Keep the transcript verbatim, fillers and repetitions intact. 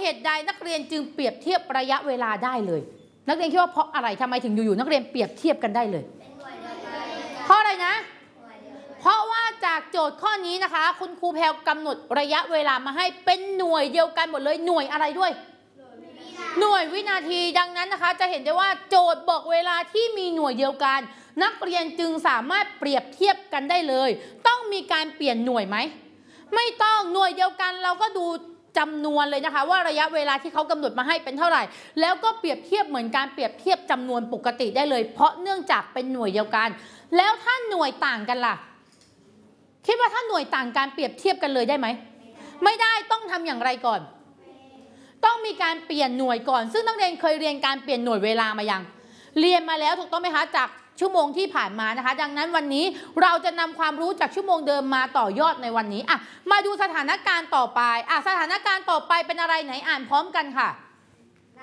เหตุใดนักเรียนจึงเปรียบเทียบระยะเวลาได้เลยนักเรียนคิดว่าเพราะอะไรทำไมถึงอยู่ๆนักเรียนเปรียบเทียบกันได้เลยเพราะอะไรนะเพราะว่าจากโจทย์ข้อนี้นะคะคุณครูแพรกำหนดระยะเวลามาให้เป็นหน่วยเดียวกันหมดเลยหน่วยอะไรด้วยหน่วยวินาทีดังนั้นนะคะจะเห็นได้ว่าโจทย์บอกเวลาที่มีหน่วยเดียวกันนักเรียนจึงสามารถเปรียบเทียบกันได้เลยต้องมีการเปลี่ยนหน่วยไหมไม่ต้องหน่วยเดียวกันเราก็ดูจำนวนเลยนะคะว่าระยะเวลาที่เขากำหนดมาให้เป็นเท่าไหร่แล้วก็เปรียบเทียบเหมือนการเปรียบเทียบจำนวนปกติได้เลยเพราะเนื่องจากเป็นหน่วยเดียวกันแล้วถ้าหน่วยต่างกันล่ะคิดว่าถ้าหน่วยต่างกันเปรียบเทียบกันเลยได้ไหมไม่ได้ต้องทำอย่างไรก่อนต้องมีการเปลี่ยนหน่วยก่อนซึ่งนักเรียนเคยเรียนการเปลี่ยนหน่วยเวลามายังเรียนมาแล้วถูกต้องไหมคะจากชั่วโมงที่ผ่านมานะคะดังนั้นวันนี้เราจะนำความรู้จากชั่วโมงเดิมมาต่อยอดในวันนี้อ่ะมาดูสถานการณ์ต่อไปอ่ะสถานการณ์ต่อไปเป็นอะไรไหนอ่านพร้อมกันค่ะ